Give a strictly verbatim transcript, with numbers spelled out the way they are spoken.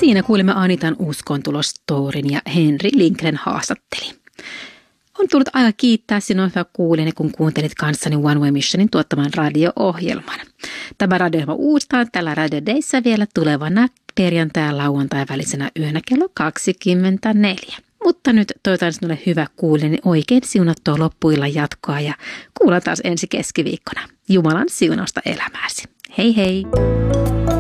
Siinä kuulimme Anitan uskontulostourin ja Henri Lindgren haastatteli. On tullut aika kiittää sinua, hyvä kuulijani, kun kuuntelit kanssani One Way Missionin tuottaman radio-ohjelman. Tämä radio-ohjelma uustaan tällä Radio Dayssä vielä tulevana perjantai- ja lauantai välisenä yönä kello kaksikymmentäneljä. Mutta nyt toivotan sinulle hyvä kuulijani oikein siunattua loppuillan jatkoa ja kuullaan taas ensi keskiviikkona. Jumalan siunausta elämääsi. Hei hei!